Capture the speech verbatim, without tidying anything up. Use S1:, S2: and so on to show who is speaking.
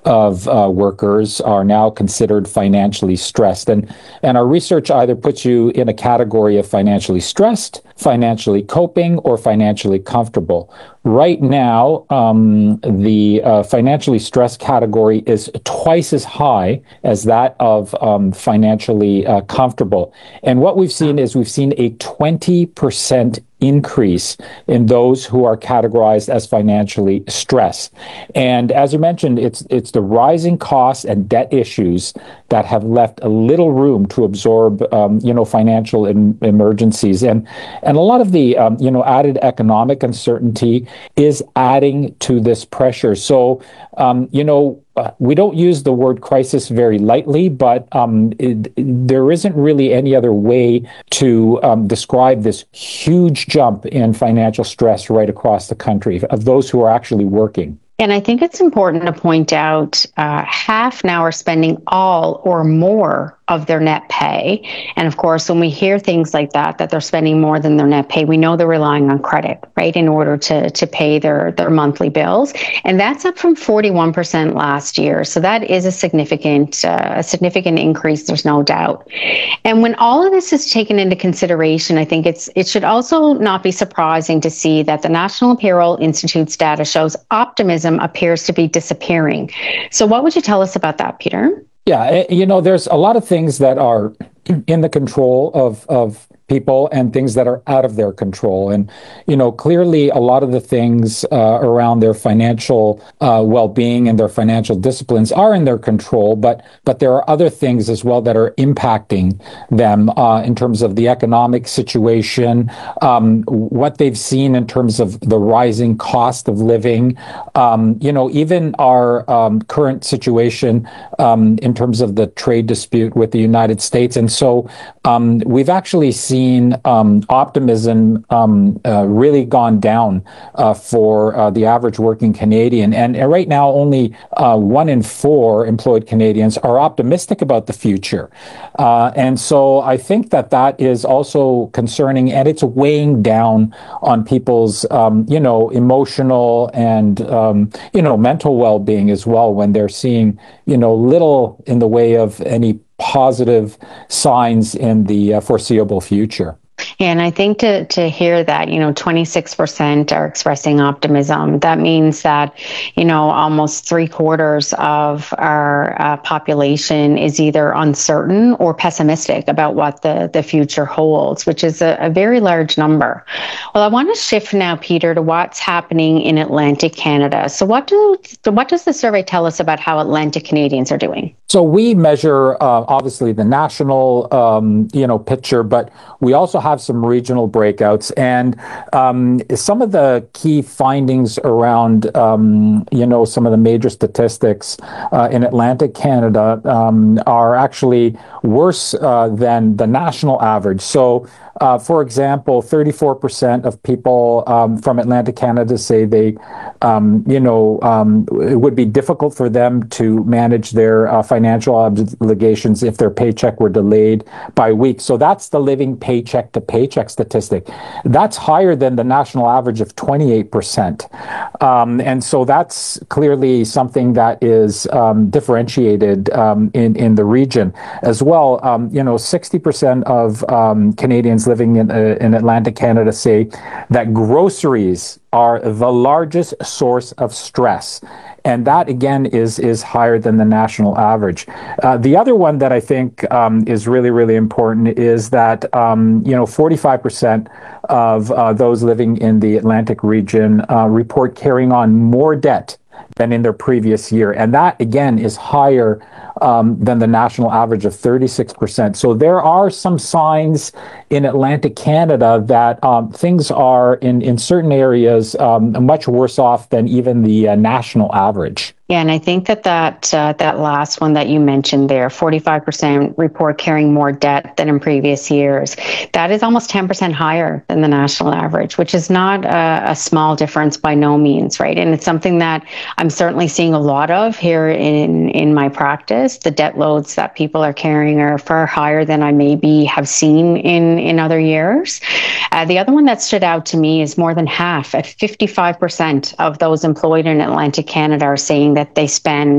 S1: of uh, workers are now considered financially stressed. And, and our research either puts you in a category of financially stressed, financially coping, or financially comfortable. Right now, um, the uh, financially stressed category is twice as high as that of um, financially uh, comfortable. And what we've seen is we've seen a twenty percent increase in those who are categorized as financially stressed. And as you mentioned, it's it's the rising costs and debt issues that have left a little room to absorb, um, you know, financial em- emergencies. And and a lot of the, um, you know, added economic uncertainty is adding to this pressure. So, um, you know, uh, we don't use the word crisis very lightly, but um, it, there isn't really any other way to um, describe this huge jump in financial stress right across the country of those who are actually working.
S2: And I think it's important to point out uh, half now are spending all or more of their net pay. And of course, when we hear things like that, that they're spending more than their net pay, we know they're relying on credit, right, in order to, to pay their, their monthly bills. And that's up from forty-one percent last year. So that is a significant, uh, a significant increase, there's no doubt. And when all of this is taken into consideration, I think it's it should also not be surprising to see that the National Payroll Institute's data shows optimism appears to be disappearing. So what would you tell us about that, Peter?
S1: Yeah, you know, there's a lot of things that are in the control of of people and things that are out of their control. And, you know, clearly a lot of the things uh, around their financial uh, well-being and their financial disciplines are in their control, but but there are other things as well that are impacting them uh, in terms of the economic situation, um, what they've seen in terms of the rising cost of living, um, you know, even our um, current situation um, in terms of the trade dispute with the United States. And so um, we've actually seen Um, optimism um, uh, really gone down uh, for uh, the average working Canadian. And uh, right now, only uh, one in four employed Canadians are optimistic about the future. Uh, and so I think that that is also concerning, and it's weighing down on people's, um, you know, emotional and, um, you know, mental well-being as well when they're seeing, you know, little in the way of any positive signs in the uh, foreseeable future.
S2: And I think to to hear that, you know, twenty-six percent are expressing optimism, that means that, you know, almost three quarters of our uh, population is either uncertain or pessimistic about what the, the future holds, which is a, a very large number. Well, I want to shift now, Peter, to what's happening in Atlantic Canada. So what do what does the survey tell us about how Atlantic Canadians are doing?
S1: So we measure, uh, obviously, the national, um, you know, picture, but we also have some regional breakouts. And um, some of the key findings around, um, you know, some of the major statistics uh, in Atlantic Canada um, are actually worse uh, than the national average. So, uh, for example, thirty-four percent of people um, from Atlantic Canada say they, um, you know, um, it would be difficult for them to manage their uh, financial obligations if their paycheck were delayed by a week. So that's the living paycheck to paycheck statistic. That's higher than the national average of twenty-eight percent. Um, and so that's clearly something that is um, differentiated um, in, in the region as well. Um, you know, sixty percent of um, Canadians living in, uh, in Atlantic Canada say that groceries are the largest source of stress. And that, again, is is higher than the national average. Uh, the other one that I think um, is really, really important is that, um, you know, forty-five percent of uh, those living in the Atlantic region uh, report carrying on more debt than in their previous year. And that, again, is higher um, than the national average of thirty-six percent. So there are some signs in Atlantic Canada that um, things are, in, in certain areas, um, much worse off than even the uh, national average.
S2: Yeah, and I think that that, uh, that last one that you mentioned there, forty-five percent report carrying more debt than in previous years. That is almost ten percent higher than the national average, which is not a, a small difference by no means, right? And it's something that I'm certainly seeing a lot of here in, in my practice. The debt loads that people are carrying are far higher than I maybe have seen in, in other years. Uh, the other one that stood out to me is more than half, at fifty-five percent of those employed in Atlantic Canada are saying that that they spend